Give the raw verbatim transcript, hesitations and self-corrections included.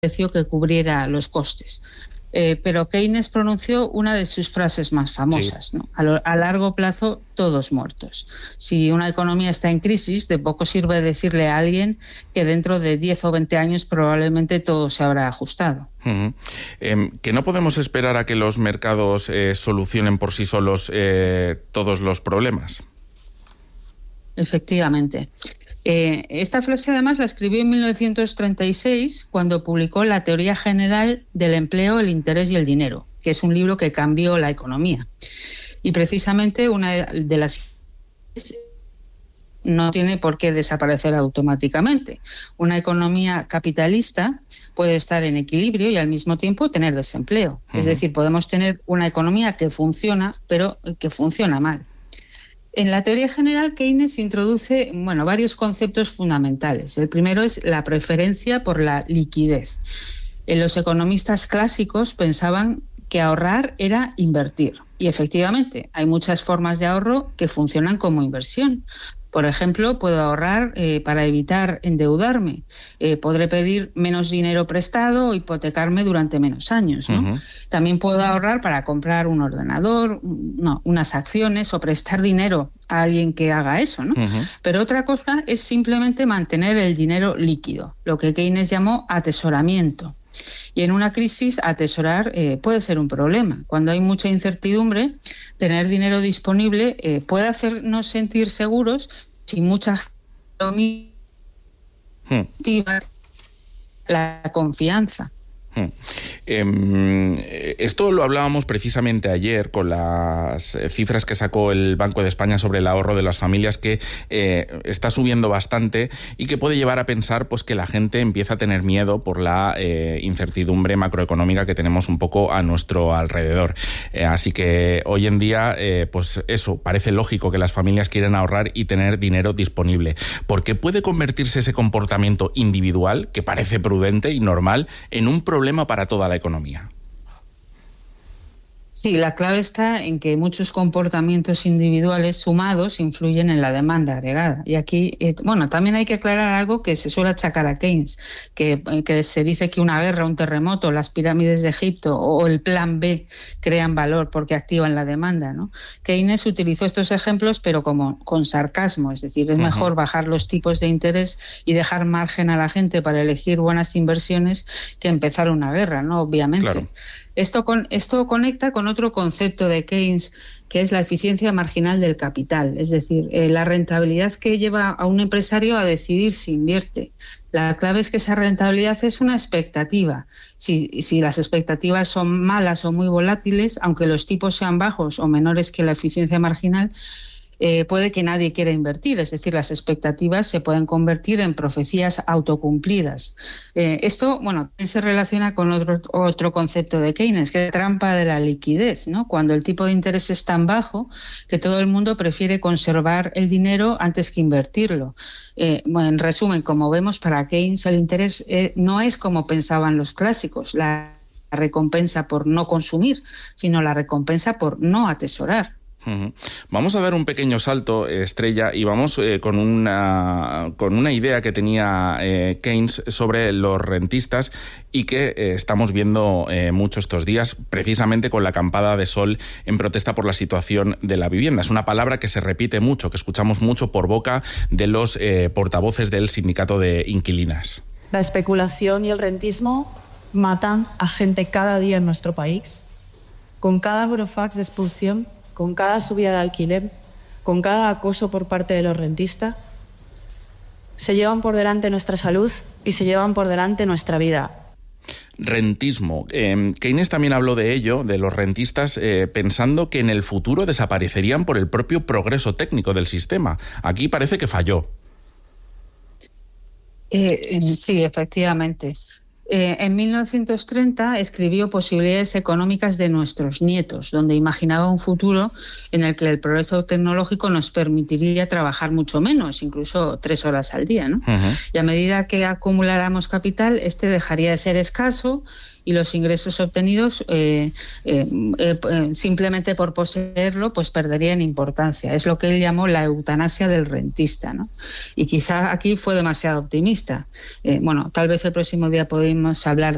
precio que cubriera los costes. Eh, pero Keynes pronunció una de sus frases más famosas, sí. ¿no? A, lo, a largo plazo, todos muertos. Si una economía está en crisis, de poco sirve decirle a alguien que dentro de diez o veinte años probablemente todo se habrá ajustado. Uh-huh. Eh, que no podemos esperar a que los mercados eh, solucionen por sí solos eh, todos los problemas. Efectivamente. Eh, esta frase además la escribió en mil novecientos treinta y seis cuando publicó La teoría general del empleo, el interés y el dinero, que es un libro que cambió la economía. Y precisamente una de las no tiene por qué desaparecer automáticamente. Una economía capitalista puede estar en equilibrio y al mismo tiempo tener desempleo. Uh-huh. Es decir, podemos tener una economía que funciona, pero que funciona mal. En la teoría general, Keynes introduce bueno, varios conceptos fundamentales. El primero es la preferencia por la liquidez. Los economistas clásicos pensaban que ahorrar era invertir. Y efectivamente, hay muchas formas de ahorro que funcionan como inversión. Por ejemplo, puedo ahorrar eh, para evitar endeudarme. Eh, podré pedir menos dinero prestado o hipotecarme durante menos años, ¿no? Uh-huh. También puedo ahorrar para comprar un ordenador, no, unas acciones o prestar dinero a alguien que haga eso, ¿no? Uh-huh. Pero otra cosa es simplemente mantener el dinero líquido, lo que Keynes llamó atesoramiento. Y en una crisis, atesorar eh, puede ser un problema. Cuando hay mucha incertidumbre, tener dinero disponible eh, puede hacernos sentir seguros sin mucha hmm. la confianza. Hmm. Eh, esto lo hablábamos precisamente ayer con las cifras que sacó el Banco de España sobre el ahorro de las familias, que eh, está subiendo bastante y que puede llevar a pensar pues que la gente empieza a tener miedo por la eh, incertidumbre macroeconómica que tenemos un poco a nuestro alrededor. Eh, así que hoy en día, eh, pues eso, parece lógico que las familias quieran ahorrar y tener dinero disponible, porque puede convertirse ese comportamiento individual, que parece prudente y normal, en un problema problema para toda la economía. Sí, la clave está en que muchos comportamientos individuales sumados influyen en la demanda agregada. Y aquí, eh, bueno, también hay que aclarar algo que se suele achacar a Keynes, que, que se dice que una guerra, un terremoto, las pirámides de Egipto o el plan B crean valor porque activan la demanda, ¿no? Keynes utilizó estos ejemplos, pero como con sarcasmo, es decir, es uh-huh. mejor bajar los tipos de interés y dejar margen a la gente para elegir buenas inversiones que empezar una guerra, ¿no? Obviamente. Claro. Esto, con, esto conecta con otro concepto de Keynes, que es la eficiencia marginal del capital, es decir, eh, la rentabilidad que lleva a un empresario a decidir si invierte. La clave es que esa rentabilidad es una expectativa. Si, si las expectativas son malas o muy volátiles, aunque los tipos sean bajos o menores que la eficiencia marginal, Eh, puede que nadie quiera invertir, es decir, las expectativas se pueden convertir en profecías autocumplidas. Eh, esto, bueno, se relaciona con otro, otro concepto de Keynes, que es la trampa de la liquidez, ¿no? Cuando el tipo de interés es tan bajo que todo el mundo prefiere conservar el dinero antes que invertirlo. Eh, bueno, en resumen, como vemos, para Keynes el interés eh, no es como pensaban los clásicos, la recompensa por no consumir, sino la recompensa por no atesorar. Uh-huh. Vamos a dar un pequeño salto, Estrella, y vamos eh, con una con una idea que tenía eh, Keynes sobre los rentistas y que eh, estamos viendo eh, mucho estos días, precisamente con la acampada de sol en protesta por la situación de la vivienda. Es una palabra que se repite mucho, que escuchamos mucho por boca de los eh, portavoces del sindicato de inquilinas. La especulación y el rentismo matan a gente cada día en nuestro país. Con cada burofax de expulsión, con cada subida de alquiler, con cada acoso por parte de los rentistas, se llevan por delante nuestra salud y se llevan por delante nuestra vida. Rentismo. Eh, Keynes también habló de ello, de los rentistas, eh, pensando que en el futuro desaparecerían por el propio progreso técnico del sistema. Aquí parece que falló. Eh, sí, efectivamente. Eh, en mil novecientos treinta escribió Posibilidades económicas de nuestros nietos, donde imaginaba un futuro en el que el progreso tecnológico nos permitiría trabajar mucho menos, incluso tres horas al día, ¿no? Uh-huh. Y a medida que acumuláramos capital, este dejaría de ser escaso y los ingresos obtenidos eh, eh, eh, simplemente por poseerlo pues perderían importancia. Es lo que él llamó la eutanasia del rentista, ¿no? Y quizá aquí fue demasiado optimista. Eh, bueno, tal vez el próximo día podemos hablar